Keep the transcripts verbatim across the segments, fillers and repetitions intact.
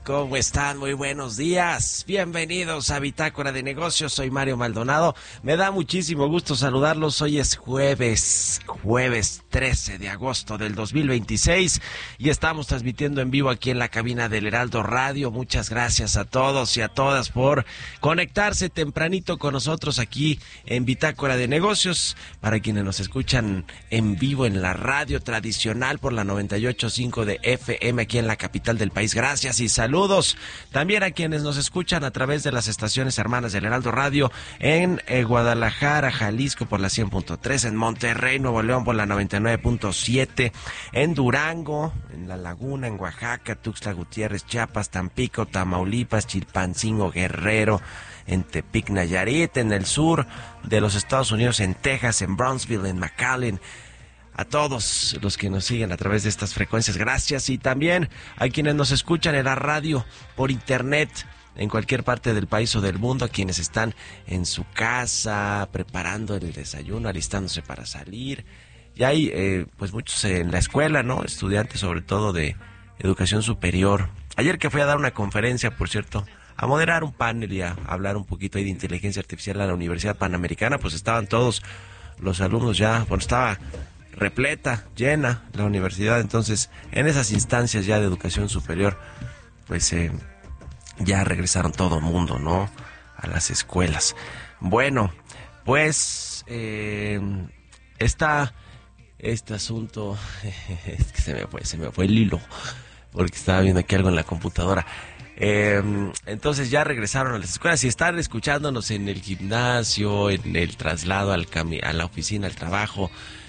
¿Cómo están? Muy buenos días. Bienvenidos a Bitácora de Negocios. Soy Mario Maldonado. Me da muchísimo gusto saludarlos. Hoy es jueves, jueves trece de agosto del dos mil veintiséis y estamos transmitiendo en vivo aquí en la cabina del Heraldo Radio. Muchas gracias a todos y a todas por conectarse tempranito con nosotros aquí en Bitácora de Negocios. Para quienes nos escuchan en vivo en la radio tradicional por la noventa y ocho punto cinco de F M aquí en la capital del país. Gracias y saludos. Saludos también a quienes nos escuchan a través de las estaciones hermanas del Heraldo Radio en eh, Guadalajara, Jalisco por la cien punto tres, en Monterrey, Nuevo León por la noventa y nueve punto siete, en Durango, en La Laguna, en Oaxaca, Tuxtla Gutiérrez, Chiapas, Tampico, Tamaulipas, Chilpancingo, Guerrero, en Tepic, Nayarit, en el sur de los Estados Unidos, en Texas, en Brownsville, en McAllen. A todos los que nos siguen a través de estas frecuencias, gracias. Y también a quienes nos escuchan en la radio, por internet, en cualquier parte del país o del mundo, a quienes están en su casa, preparando el desayuno, alistándose para salir. Y hay eh, pues muchos en la escuela, ¿no? Estudiantes sobre todo de educación superior. Ayer que fui a dar una conferencia, por cierto, a moderar un panel y a hablar un poquito ahí de inteligencia artificial a la Universidad Panamericana, pues estaban todos los alumnos ya, bueno, estaba repleta, llena la universidad. Entonces, en esas instancias ya de educación superior, pues eh, ya regresaron todo el mundo, ¿no? A las escuelas. Bueno, pues eh, está este asunto, es que se me fue, se me fue el hilo, porque estaba viendo aquí algo en la computadora. Eh, entonces ya regresaron a las escuelas y están escuchándonos en el gimnasio, en el traslado al cami- a la oficina, al trabajo,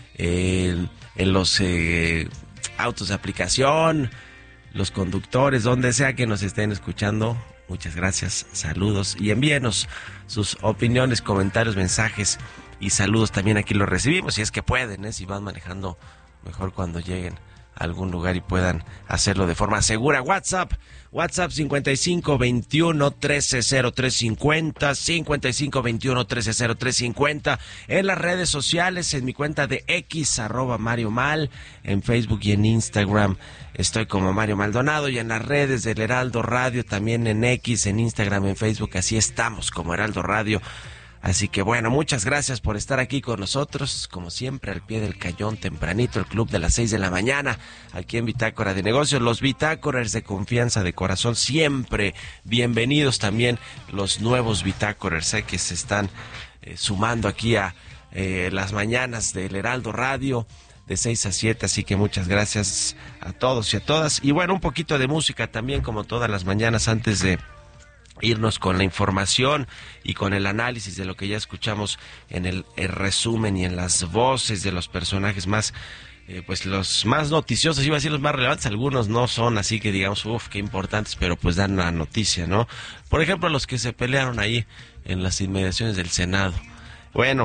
Eh, en los eh, autos de aplicación, los conductores, donde sea que nos estén escuchando. Muchas gracias, saludos y envíenos sus opiniones, comentarios, mensajes y saludos. También aquí los recibimos, si es que pueden, ¿eh? Si van manejando, mejor cuando lleguen a algún lugar y puedan hacerlo de forma segura. WhatsApp, WhatsApp cincuenta y cinco veintiuno trece cero tres cincuenta, cincuenta y cinco veintiuno trece cero tres cincuenta, en las redes sociales, en mi cuenta de X, arroba Mario Mal, en Facebook y en Instagram estoy como Mario Maldonado, y en las redes del Heraldo Radio, también en X, en Instagram, en Facebook, así estamos como Heraldo Radio. Así que bueno, muchas gracias por estar aquí con nosotros, como siempre, al pie del cañón, tempranito, el club de las seis de la mañana, aquí en Bitácora de Negocios, los bitácorers de confianza, de corazón, siempre bienvenidos. También los nuevos bitácorers eh, que se están eh, sumando aquí a eh, las mañanas del Heraldo Radio, de seis a siete, así que muchas gracias a todos y a todas. Y bueno, un poquito de música también, como todas las mañanas, antes de irnos con la información y con el análisis de lo que ya escuchamos en el, el resumen y en las voces de los personajes más, eh, pues los más noticiosos, iba a decir los más relevantes. Algunos no son así que digamos, uff, qué importantes, pero pues dan la noticia, ¿no? Por ejemplo, los que se pelearon ahí en las inmediaciones del Senado. Bueno,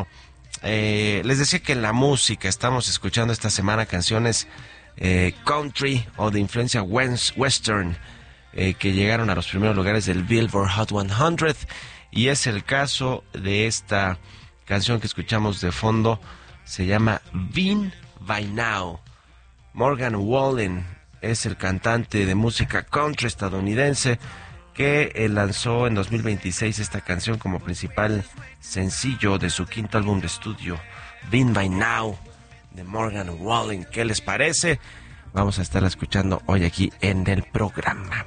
eh, les decía que en la música estamos escuchando esta semana canciones eh, country o de influencia western, Eh, que llegaron a los primeros lugares del Billboard Hot cien, y es el caso de esta canción que escuchamos de fondo. Se llama Vin By Now. Morgan Wallen es el cantante de música country estadounidense que eh, lanzó en dos mil veintiséis esta canción como principal sencillo de su quinto álbum de estudio, Vin By Now, de Morgan Wallen. ¿Qué les parece? Vamos a estar escuchando hoy aquí en el programa.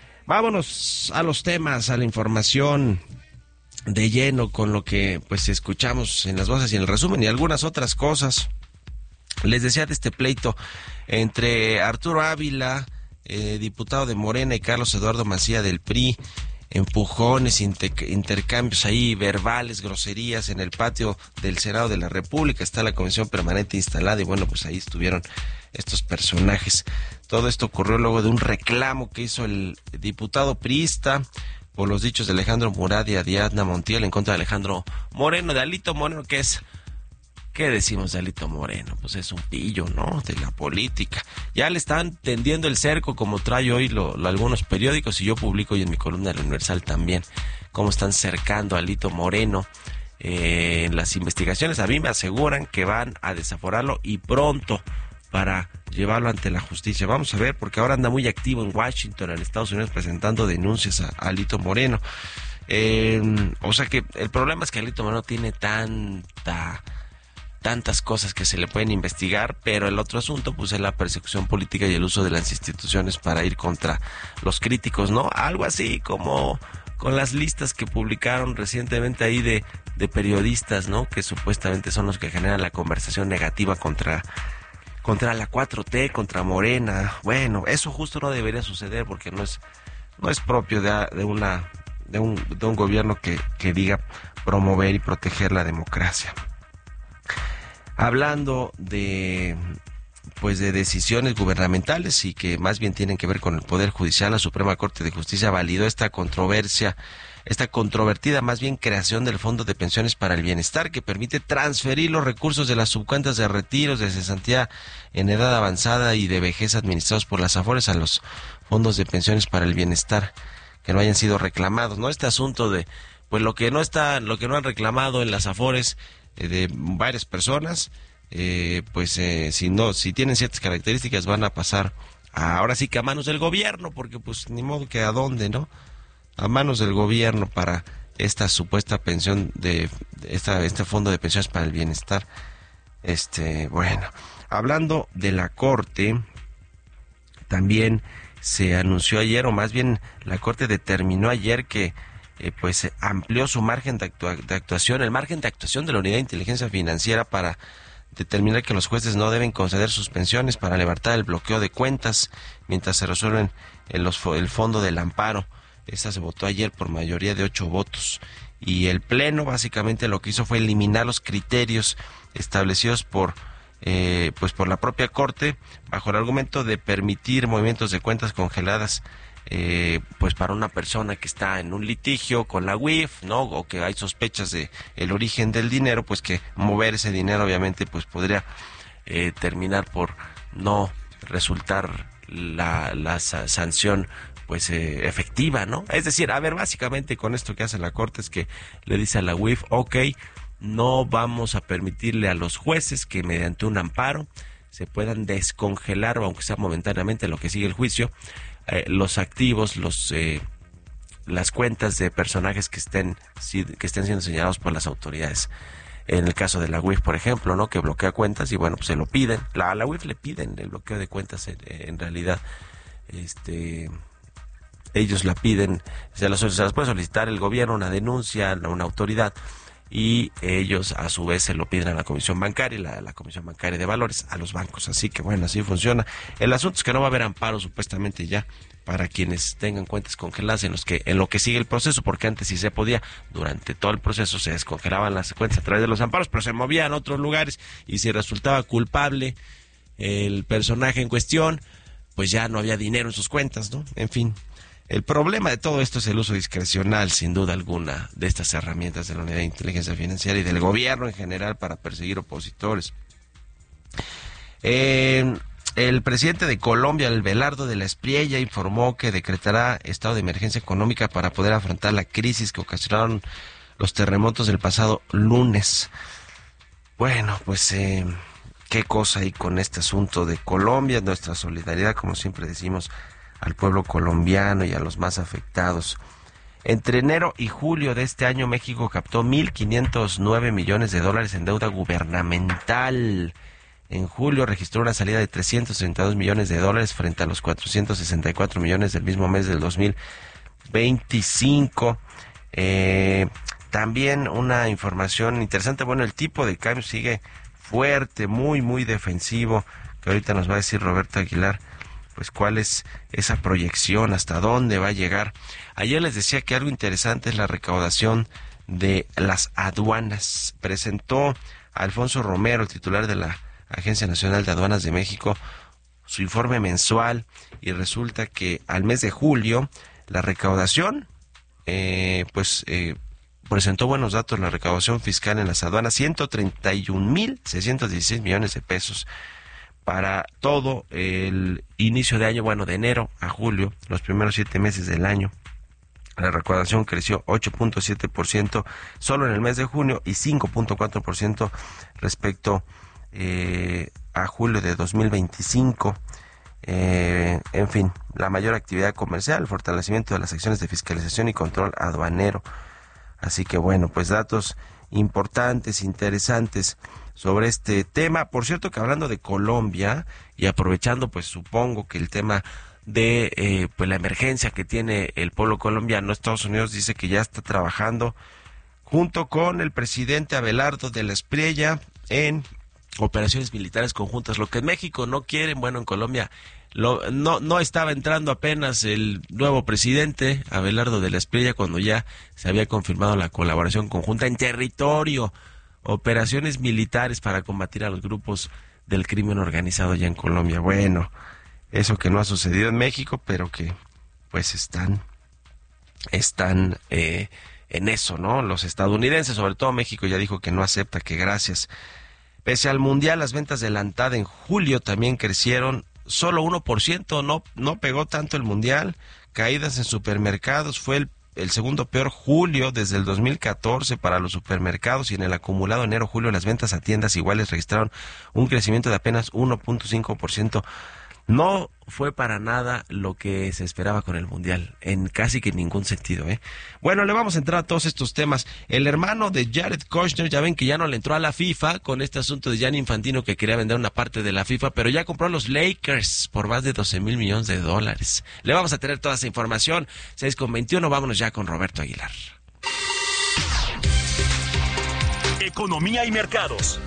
Vámonos a los temas, a la información de lleno con lo que pues escuchamos en las voces y en el resumen y algunas otras cosas. Les decía de este pleito entre Arturo Ávila, eh, diputado de Morena, y Carlos Eduardo Macía del P R I. Empujones, inter- intercambios ahí verbales, groserías en el patio del Senado de la República. Está la comisión permanente instalada y bueno, pues ahí estuvieron estos personajes. Todo esto ocurrió luego de un reclamo que hizo el diputado priista por los dichos de Alejandro Murat y Ariadna Montiel en contra de Alejandro Moreno, de Alito Moreno, que es... ¿Qué decimos de Alito Moreno? Pues es un pillo, ¿no?, de la política. Ya le están tendiendo el cerco, como trae hoy lo, lo, algunos periódicos, y yo publico hoy en mi columna del Universal también, cómo están cercando a Alito Moreno. Eh, las investigaciones a mí me aseguran que van a desaforarlo y pronto, para llevarlo ante la justicia. Vamos a ver, porque ahora anda muy activo en Washington, en Estados Unidos, presentando denuncias a, a Alito Moreno. Eh, o sea que el problema es que Alito Moreno tiene tanta... tantas cosas que se le pueden investigar, pero el otro asunto pues es la persecución política y el uso de las instituciones para ir contra los críticos, ¿no? Algo así como con las listas que publicaron recientemente ahí de, de periodistas, ¿no? Que supuestamente son los que generan la conversación negativa contra, contra la cuatro T, contra Morena. Bueno, eso justo no debería suceder porque no es, no es propio de, de una, de un, de un gobierno que, que diga promover y proteger la democracia. Hablando de pues de decisiones gubernamentales y que más bien tienen que ver con el Poder Judicial, la Suprema Corte de Justicia validó esta controversia, esta controvertida más bien creación del Fondo de Pensiones para el Bienestar, que permite transferir los recursos de las subcuentas de retiros, de cesantía en edad avanzada y de vejez administrados por las AFORES a los fondos de pensiones para el bienestar que no hayan sido reclamados, ¿no? Este asunto de pues lo que no está, lo que no han reclamado en las AFORES de varias personas, eh, pues eh, si no, si tienen ciertas características van a pasar a, ahora sí que a manos del gobierno, porque pues ni modo que a dónde, ¿no? A manos del gobierno para esta supuesta pensión de, de esta, este fondo de pensiones para el bienestar. Este, bueno, hablando de la Corte, también se anunció ayer, o más bien la Corte determinó ayer que Eh, pues amplió su margen de, actua de actuación, el margen de actuación de la Unidad de Inteligencia Financiera para determinar que los jueces no deben conceder suspensiones para levantar el bloqueo de cuentas mientras se resuelven en los, el fondo del amparo. Esta se votó ayer por mayoría de ocho votos y el Pleno básicamente lo que hizo fue eliminar los criterios establecidos por eh, pues por la propia Corte bajo el argumento de permitir movimientos de cuentas congeladas. Eh, pues para una persona que está en un litigio con la U I F, ¿no? O que hay sospechas de el origen del dinero, pues que mover ese dinero obviamente pues podría eh, terminar por no resultar la, la sa sanción pues eh, efectiva, ¿no? Es decir, a ver, básicamente con esto que hace la Corte es que le dice a la U I F, ok, no vamos a permitirle a los jueces que mediante un amparo se puedan descongelar, o aunque sea momentáneamente lo que sigue el juicio, Eh, los activos, los eh, las cuentas de personajes que estén que estén siendo señalados por las autoridades. En el caso de la U I F, por ejemplo, ¿no? Que bloquea cuentas y bueno, pues se lo piden. La, a la U I F le piden el bloqueo de cuentas en, en realidad. Este ellos la piden, se las, se las puede solicitar el gobierno, una denuncia a una autoridad, y ellos a su vez se lo piden a la Comisión Bancaria, la, la Comisión Bancaria de Valores, a los bancos. Así que bueno, así funciona. El asunto es que no va a haber amparo supuestamente ya para quienes tengan cuentas congeladas en los que en lo que sigue el proceso, porque antes sí se podía, durante todo el proceso se descongelaban las cuentas a través de los amparos, pero se movían a otros lugares y si resultaba culpable el personaje en cuestión, pues ya no había dinero en sus cuentas, ¿no? En fin. El problema de todo esto es el uso discrecional, sin duda alguna, de estas herramientas de la Unidad de Inteligencia Financiera y del gobierno en general para perseguir opositores. Eh, el presidente de Colombia, Abelardo de la Espriella, informó que decretará estado de emergencia económica para poder afrontar la crisis que ocasionaron los terremotos del pasado lunes. Bueno, pues eh, qué cosa hay con este asunto de Colombia, nuestra solidaridad, como siempre decimos, al pueblo colombiano y a los más afectados. Entre enero y julio de este año, México captó mil quinientos nueve millones de dólares en deuda gubernamental. En julio registró una salida de trescientos treinta y dos millones de dólares frente a los cuatrocientos sesenta y cuatro millones del mismo mes del dos mil veinticinco. Eh, también una información interesante, bueno, el tipo de cambio sigue fuerte, muy, muy defensivo, que ahorita nos va a decir Roberto Aguilar, pues cuál es esa proyección, hasta dónde va a llegar. Ayer les decía que algo interesante es la recaudación de las aduanas. Presentó a Alfonso Romero, el titular de la Agencia Nacional de Aduanas de México, su informe mensual, y resulta que al mes de julio la recaudación, eh, pues eh, presentó buenos datos. La recaudación fiscal en las aduanas, ciento treinta y un mil seiscientos dieciséis millones de pesos. Para todo el inicio de año, bueno, de enero a julio, los primeros siete meses del año, la recaudación creció ocho punto siete por ciento solo en el mes de junio y cinco punto cuatro por ciento respecto eh, a julio de dos mil veinticinco. Eh, en fin, la mayor actividad comercial, el fortalecimiento de las acciones de fiscalización y control aduanero. Así que bueno, pues datos importantes, interesantes sobre este tema. Por cierto que hablando de Colombia y aprovechando, pues supongo que el tema de eh, pues la emergencia que tiene el pueblo colombiano, Estados Unidos dice que ya está trabajando junto con el presidente Abelardo de la Espriella en operaciones militares conjuntas. Lo que en México no quieren, bueno, en Colombia lo, no no estaba entrando apenas el nuevo presidente Abelardo de la Espriella cuando ya se había confirmado la colaboración conjunta en territorio, operaciones militares para combatir a los grupos del crimen organizado ya en Colombia. Bueno, eso que no ha sucedido en México, pero que pues están están eh, en eso, ¿no? Los estadounidenses, sobre todo México, ya dijo que no acepta, que gracias. Pese al Mundial, las ventas de la ANTAD en julio también crecieron solo uno por ciento, no, no pegó tanto el Mundial. Caídas en supermercados, fue el, el segundo peor julio desde el dos mil catorce para los supermercados, y en el acumulado enero-julio las ventas a tiendas iguales registraron un crecimiento de apenas uno punto cinco por ciento. No fue para nada lo que se esperaba con el Mundial, en casi que ningún sentido, ¿eh? Bueno, le vamos a entrar a todos estos temas. El hermano de Jared Kushner, ya ven que ya no le entró a la FIFA con este asunto de Gianni Infantino, que quería vender una parte de la FIFA, pero ya compró a los Lakers por más de doce mil millones de dólares. Le vamos a tener toda esa información. seis con veintiuno, vámonos ya con Roberto Aguilar. Economía y mercados.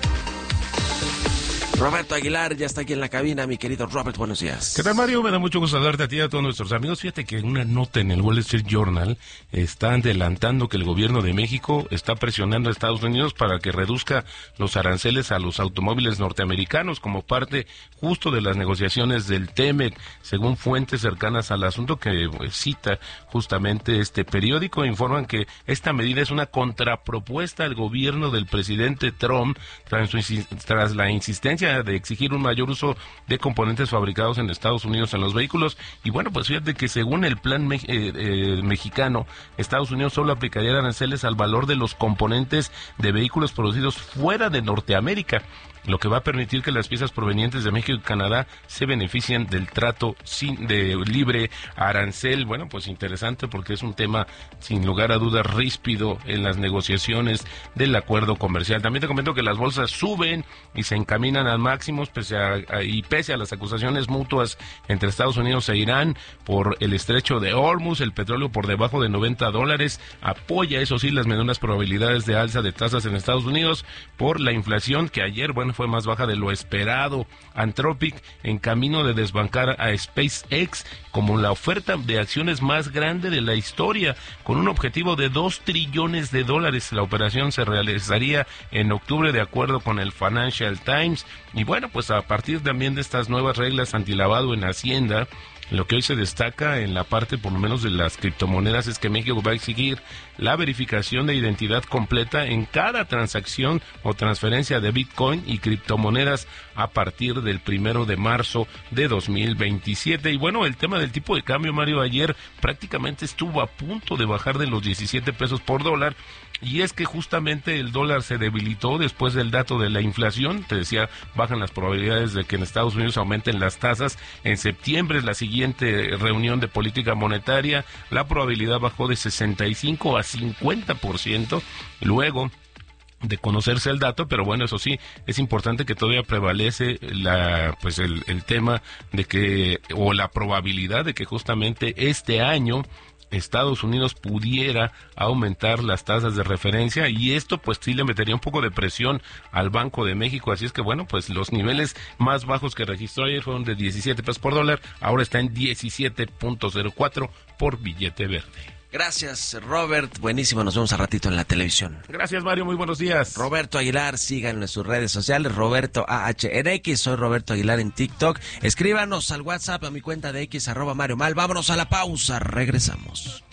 Roberto Aguilar ya está aquí en la cabina. Mi querido Robert, buenos días. ¿Qué tal, Mario? Me da mucho gusto saludarte a ti y a todos nuestros amigos. Fíjate que en una nota en el Wall Street Journal está adelantando que el gobierno de México está presionando a Estados Unidos para que reduzca los aranceles a los automóviles norteamericanos como parte justo de las negociaciones del TEMEC, según fuentes cercanas al asunto que pues, cita justamente este periódico. Informan que esta medida es una contrapropuesta al gobierno del presidente Trump tras, su, tras la insistencia de exigir un mayor uso de componentes fabricados en Estados Unidos en los vehículos. Y bueno, pues fíjate que según el plan me- eh, eh, mexicano, Estados Unidos solo aplicaría aranceles al valor de los componentes de vehículos producidos fuera de Norteamérica, lo que va a permitir que las piezas provenientes de México y Canadá se beneficien del trato sin, de libre arancel. Bueno, pues interesante porque es un tema sin lugar a dudas ríspido en las negociaciones del acuerdo comercial. También te comento que las bolsas suben y se encaminan al máximo pese a, a, y pese a las acusaciones mutuas entre Estados Unidos e Irán por el estrecho de Hormuz. El petróleo por debajo de noventa dólares apoya, eso sí, las menores probabilidades de alza de tasas en Estados Unidos por la inflación que ayer, bueno, fue más baja de lo esperado. Anthropic en camino de desbancar a SpaceX como la oferta de acciones más grande de la historia, con un objetivo de dos trillones de dólares. La operación se realizaría en octubre de acuerdo con el Financial Times. Y bueno, pues a partir también de estas nuevas reglas antilavado en Hacienda, lo que hoy se destaca en la parte por lo menos de las criptomonedas es que México va a exigir la verificación de identidad completa en cada transacción o transferencia de Bitcoin y criptomonedas a partir del primero de marzo de dos mil veintisiete. Y bueno, el tema del tipo de cambio, Mario, ayer prácticamente estuvo a punto de bajar de los diecisiete pesos por dólar. Y es que justamente el dólar se debilitó después del dato de la inflación. Te decía, bajan las probabilidades de que en Estados Unidos aumenten las tasas. En septiembre es la siguiente reunión de política monetaria. La probabilidad bajó de sesenta y cinco a cincuenta por ciento. Luego de conocerse el dato, pero bueno, eso sí, es importante que todavía prevalece la, pues el, el tema de que, o la probabilidad de que justamente este año Estados Unidos pudiera aumentar las tasas de referencia, y esto pues sí le metería un poco de presión al Banco de México. Así es que bueno, pues los niveles más bajos que registró ayer fueron de diecisiete pesos por dólar, ahora está en diecisiete punto cero cuatro por billete verde. Gracias, Robert. Buenísimo, nos vemos a ratito en la televisión. Gracias, Mario, muy buenos días. Roberto Aguilar, síganlo en sus redes sociales, Roberto A H en X, soy Roberto Aguilar en TikTok. Escríbanos al WhatsApp a mi cuenta de X, arroba Mario Mal. Vámonos a la pausa, regresamos.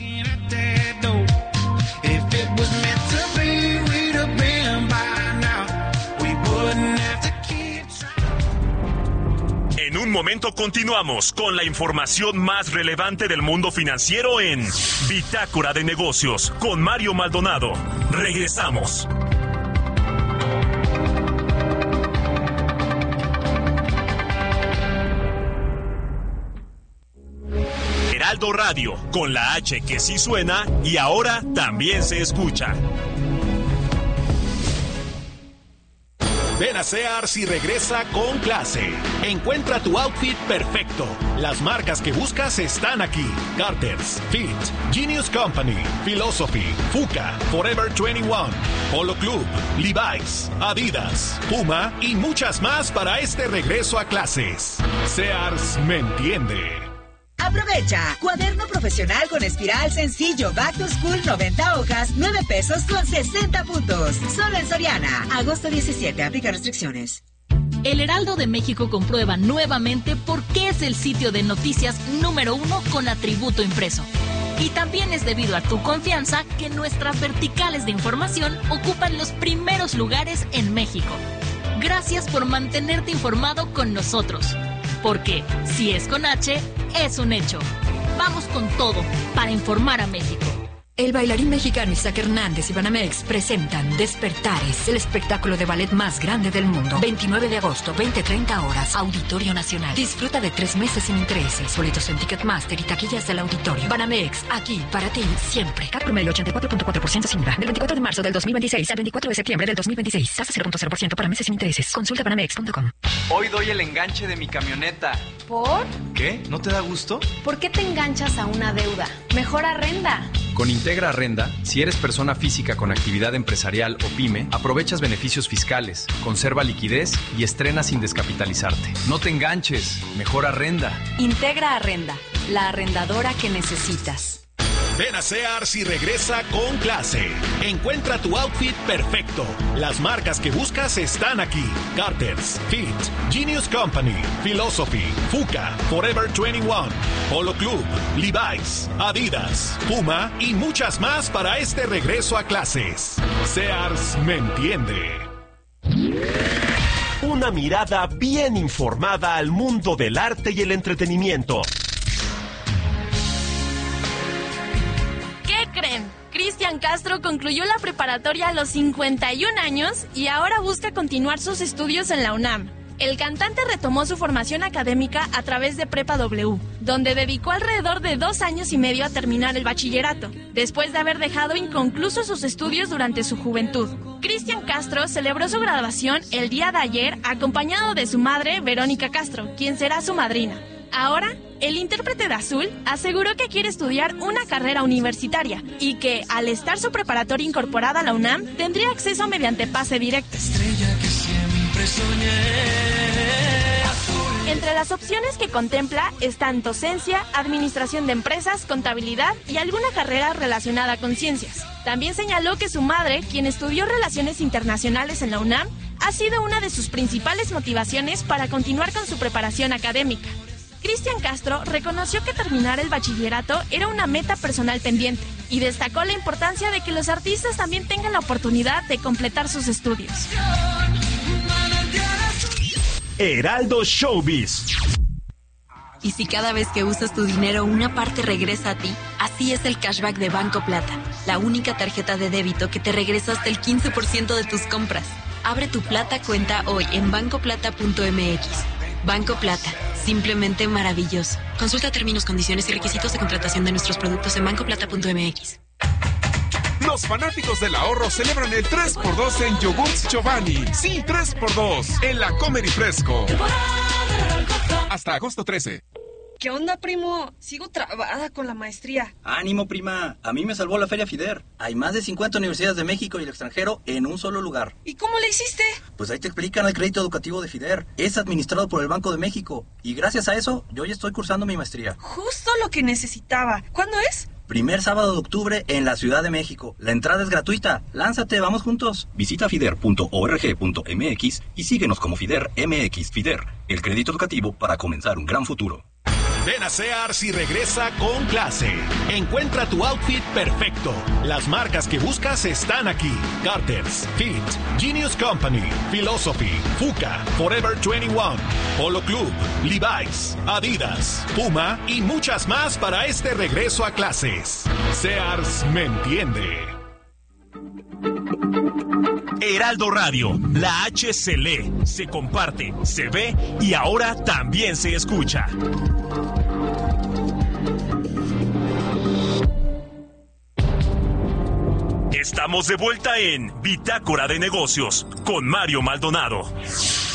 En un momento continuamos con la información más relevante del mundo financiero en Bitácora de Negocios con Mario Maldonado. Regresamos. Heraldo Radio, con la H que sí suena y ahora también se escucha. Ven a Sears y regresa con clase. Encuentra tu outfit perfecto. Las marcas que buscas están aquí. Carter's, Fit, Genius Company, Philosophy, Fuka, Forever veintiuno, Polo Club, Levi's, Adidas, Puma y muchas más para este regreso a clases. Sears me entiende. Aprovecha. Cuaderno profesional con espiral sencillo Back to School noventa hojas, nueve pesos con sesenta puntos. Solo en Soriana. Agosto diecisiete. Aplica restricciones. El Heraldo de México comprueba nuevamente por qué es el sitio de noticias número uno con atributo impreso. Y también es debido a tu confianza que nuestras verticales de información ocupan los primeros lugares en México. Gracias por mantenerte informado con nosotros. Porque si es con H, es un hecho. Vamos con todo para informar a México. El bailarín mexicano Isaac Hernández y Banamex presentan Despertares, el espectáculo de ballet más grande del mundo. veintinueve de agosto, veinte treinta horas, Auditorio Nacional. Disfruta de tres meses sin intereses. Boletos en Ticketmaster y taquillas del auditorio. Banamex, aquí para ti siempre. C A T promedio ochenta y cuatro punto cuatro por ciento sin I V A. Del veinticuatro de marzo del dos mil veintiséis al veinticuatro de septiembre del dos mil veintiséis. Tasa cero punto cero por ciento para meses sin intereses. Consulta banamex punto com. Hoy doy el enganche de mi camioneta. ¿Por? ¿Qué? ¿No te da gusto? ¿Por qué te enganchas a una deuda? Mejor arrenda. Con Integra Arrenda, si eres persona física con actividad empresarial o pyme, aprovechas beneficios fiscales, conserva liquidez y estrena sin descapitalizarte. No te enganches, mejor arrenda. Integra Arrenda, la arrendadora que necesitas. Ven a Sears y regresa con clase. Encuentra tu outfit perfecto. Las marcas que buscas están aquí. Carter's, Fit, Genius Company, Philosophy, Fuka, Forever veintiuno, Polo Club, Levi's, Adidas, Puma y muchas más para este regreso a clases. Sears me entiende. Una mirada bien informada al mundo del arte y el entretenimiento. ¿Qué creen? Cristian Castro concluyó la preparatoria a los cincuenta y un años y ahora busca continuar sus estudios en la UNAM. El cantante retomó su formación académica a través de Prepa W, donde dedicó alrededor de dos años y medio a terminar el bachillerato, después de haber dejado inconclusos sus estudios durante su juventud. Cristian Castro celebró su graduación el día de ayer acompañado de su madre, Verónica Castro, quien será su madrina. Ahora, el intérprete de Azul aseguró que quiere estudiar una carrera universitaria y que, al estar su preparatoria incorporada a la UNAM, tendría acceso mediante pase directo. Estrella que siempre soñé. Entre las opciones que contempla están docencia, administración de empresas, contabilidad y alguna carrera relacionada con ciencias. También señaló que su madre, quien estudió Relaciones Internacionales en la UNAM, ha sido una de sus principales motivaciones para continuar con su preparación académica. Cristian Castro reconoció que terminar el bachillerato era una meta personal pendiente y destacó la importancia de que los artistas también tengan la oportunidad de completar sus estudios. Heraldo Showbiz. Y si cada vez que usas tu dinero una parte regresa a ti, así es el cashback de Banco Plata, la única tarjeta de débito que te regresa hasta el quince por ciento de tus compras. Abre tu Plata cuenta hoy en banco plata punto m x. Banco Plata, simplemente maravilloso. Consulta términos, condiciones y requisitos de contratación de nuestros productos en banco plata punto m x. Los fanáticos del ahorro celebran el tres por dos en Yogurts Giovanni. Sí, tres por dos en la Comer y Fresco. Hasta agosto trece. ¿Qué onda, primo? Sigo trabada con la maestría. Ánimo, prima. A mí me salvó la Feria FIDER. Hay más de cincuenta universidades de México y el extranjero en un solo lugar. ¿Y cómo le hiciste? Pues ahí te explican el crédito educativo de FIDER. Es administrado por el Banco de México. Y gracias a eso, yo ya estoy cursando mi maestría. Justo lo que necesitaba. ¿Cuándo es? Primer sábado de octubre en la Ciudad de México. La entrada es gratuita. Lánzate, vamos juntos. Visita fider punto org punto m x y síguenos como FIDER M X. FIDER, el crédito educativo para comenzar un gran futuro. Ven a Sears y regresa con clase. Encuentra tu outfit perfecto. Las marcas que buscas están aquí. Carter's, Fit, Genius Company, Philosophy, Fuka, Forever veintiuno, Polo Club, Levi's, Adidas, Puma y muchas más para este regreso a clases. Sears me entiende. Heraldo Radio, la H se lee, se comparte, se ve y ahora también se escucha. Estamos de vuelta en Bitácora de Negocios con Mario Maldonado.